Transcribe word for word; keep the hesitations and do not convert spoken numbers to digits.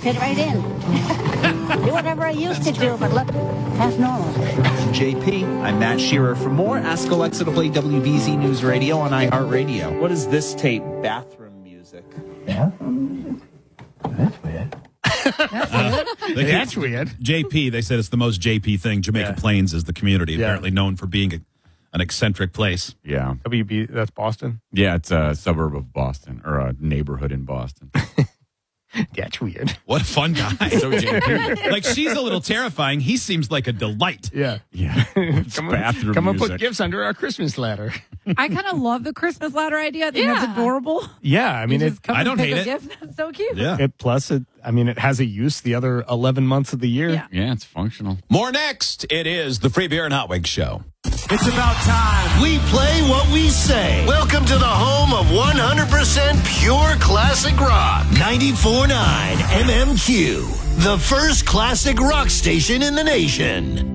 fit right in. Do whatever I used to do, but look, that's normal. J P, I'm Matt Shearer. For more, ask Alexa to play W B Z News Radio on iHeartRadio. What is this tape? Bathroom music. Bathroom music? That's weird. That's weird. They, That's weird. J P, they said it's the most J P thing. Jamaica Yeah. Plains is the community, Yeah. apparently known for being a, an eccentric place. Yeah. W B, that's Boston? Yeah, it's a suburb of Boston, or a neighborhood in Boston. That's weird. What a fun guy. So J P. Like, she's a little terrifying. He seems like a delight. Yeah. Yeah. It's Come on, bathroom come and music. put gifts under our Christmas ladder. I kind of love the Christmas ladder idea. I think Yeah. that's adorable. Yeah, I mean, You it, just come I and don't pick hate a it. gift. That's so cute. Yeah. it plus it. I mean, it has a use the other eleven months of the year. Yeah. Yeah, it's functional. More next. It is the Free Beer and Hot Wings Show. It's about time. We play what we say. Welcome to the home of one hundred percent pure classic rock. ninety-four point nine M M Q. The first classic rock station in the nation.